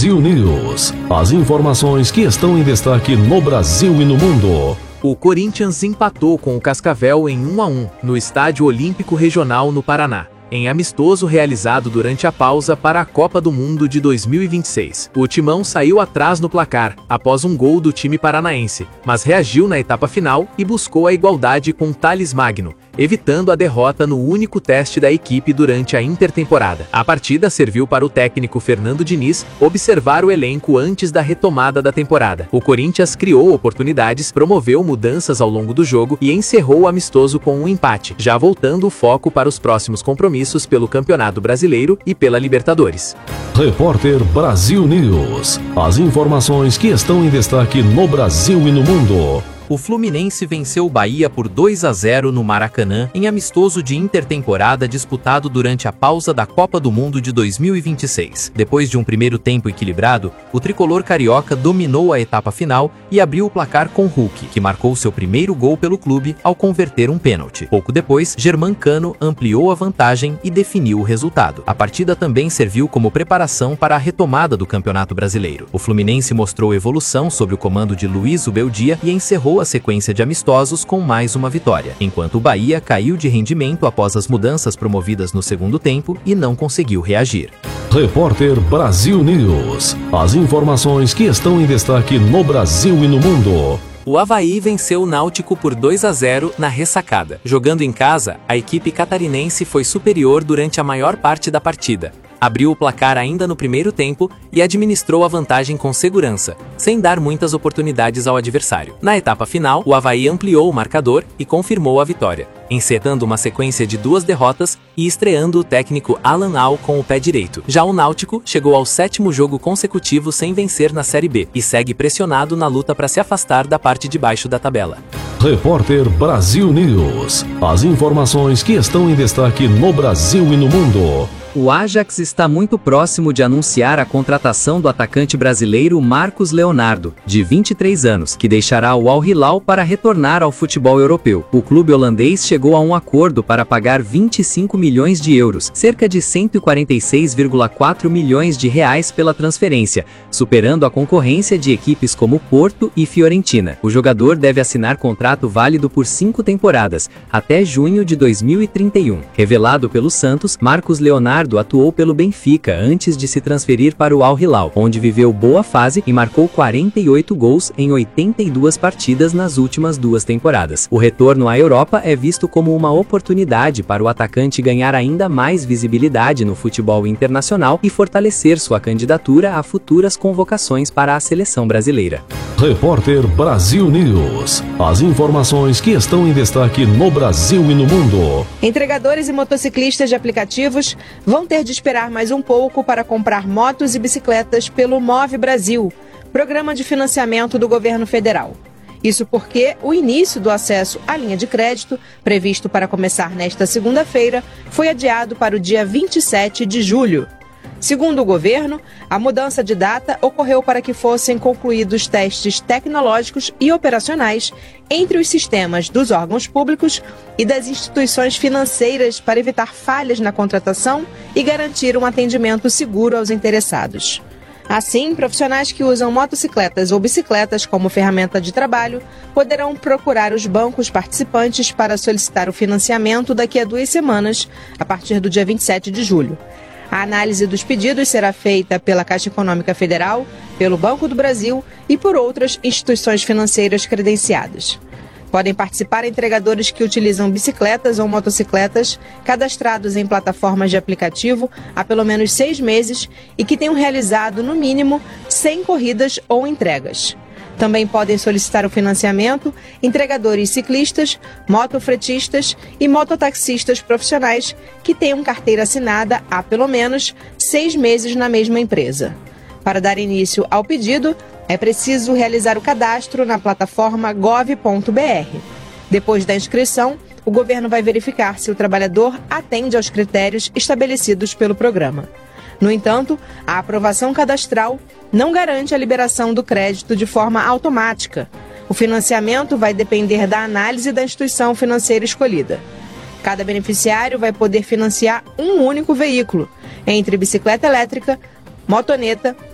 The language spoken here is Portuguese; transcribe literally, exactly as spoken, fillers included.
Brasil News. As informações que estão em destaque no Brasil e no mundo. O Corinthians empatou com o Cascavel em um a um, no Estádio Olímpico Regional no Paraná, em amistoso realizado durante a pausa para a Copa do Mundo de dois mil e vinte e seis. O Timão saiu atrás no placar, após um gol do time paranaense, mas reagiu na etapa final e buscou a igualdade com Thales Magno, evitando a derrota no único teste da equipe durante a intertemporada. A partida serviu para o técnico Fernando Diniz observar o elenco antes da retomada da temporada. O Corinthians criou oportunidades, promoveu mudanças ao longo do jogo e encerrou o amistoso com um empate, já voltando o foco para os próximos compromissos pelo Campeonato Brasileiro e pela Libertadores. Repórter Brasil News. As informações que estão em destaque no Brasil e no mundo. O Fluminense venceu o Bahia por dois a zero no Maracanã, em amistoso de intertemporada disputado durante a pausa da Copa do Mundo de dois mil e vinte e seis. Depois de um primeiro tempo equilibrado, o tricolor carioca dominou a etapa final e abriu o placar com Hulk, que marcou seu primeiro gol pelo clube ao converter um pênalti. Pouco depois, Germancano ampliou a vantagem e definiu o resultado. A partida também serviu como preparação para a retomada do Campeonato Brasileiro. O Fluminense mostrou evolução sob o comando de Luiz Ubeldia e encerrou a sequência de amistosos com mais uma vitória, enquanto o Bahia caiu de rendimento após as mudanças promovidas no segundo tempo e não conseguiu reagir. Repórter Brasil News. As informações que estão em destaque no Brasil e no mundo. O Avaí venceu o Náutico por dois a zero na ressacada. Jogando em casa, a equipe catarinense foi superior durante a maior parte da partida. Abriu o placar ainda no primeiro tempo e administrou a vantagem com segurança, sem dar muitas oportunidades ao adversário. Na etapa final, o Avaí ampliou o marcador e confirmou a vitória, encerrando uma sequência de duas derrotas e estreando o técnico Alan Al com o pé direito. Já o Náutico chegou ao sétimo jogo consecutivo sem vencer na Série B e segue pressionado na luta para se afastar da parte de baixo da tabela. Repórter Brasil News. As informações que estão em destaque no Brasil e no mundo. O Ajax está muito próximo de anunciar a contratação do atacante brasileiro Marcos Leonardo, de vinte e três anos, que deixará o Al Hilal para retornar ao futebol europeu. O clube holandês chegou a um acordo para pagar vinte e cinco milhões de euros, cerca de cento e quarenta e seis vírgula quatro milhões de reais pela transferência, superando a concorrência de equipes como Porto e Fiorentina. O jogador deve assinar contrato válido por cinco temporadas, até junho de dois mil e trinta e um. Revelado pelo Santos, Marcos Leonardo atuou pelo Benfica antes de se transferir para o Al Hilal, onde viveu boa fase e marcou quarenta e oito gols em oitenta e duas partidas nas últimas duas temporadas. O retorno à Europa é visto como uma oportunidade para o atacante ganhar ainda mais visibilidade no futebol internacional e fortalecer sua candidatura a futuras convocações para a seleção brasileira. Repórter Brasil News. As informações que estão em destaque no Brasil e no mundo. Entregadores e motociclistas de aplicativos vão ter de esperar mais um pouco para comprar motos e bicicletas pelo Move Brasil, programa de financiamento do governo federal. Isso porque o início do acesso à linha de crédito, previsto para começar nesta segunda-feira, foi adiado para o dia vinte e sete de julho. Segundo o governo, a mudança de data ocorreu para que fossem concluídos testes tecnológicos e operacionais entre os sistemas dos órgãos públicos e das instituições financeiras para evitar falhas na contratação e garantir um atendimento seguro aos interessados. Assim, profissionais que usam motocicletas ou bicicletas como ferramenta de trabalho poderão procurar os bancos participantes para solicitar o financiamento daqui a duas semanas, a partir do dia vinte e sete de julho. A análise dos pedidos será feita pela Caixa Econômica Federal, pelo Banco do Brasil e por outras instituições financeiras credenciadas. Podem participar entregadores que utilizam bicicletas ou motocicletas cadastrados em plataformas de aplicativo há pelo menos seis meses e que tenham realizado, no mínimo, cem corridas ou entregas. Também podem solicitar o financiamento entregadores ciclistas, motofretistas e mototaxistas profissionais que tenham carteira assinada há pelo menos seis meses na mesma empresa. Para dar início ao pedido, é preciso realizar o cadastro na plataforma gov ponto br. Depois da inscrição, o governo vai verificar se o trabalhador atende aos critérios estabelecidos pelo programa. No entanto, a aprovação cadastral não garante a liberação do crédito de forma automática. O financiamento vai depender da análise da instituição financeira escolhida. Cada beneficiário vai poder financiar um único veículo, entre bicicleta elétrica, motoneta,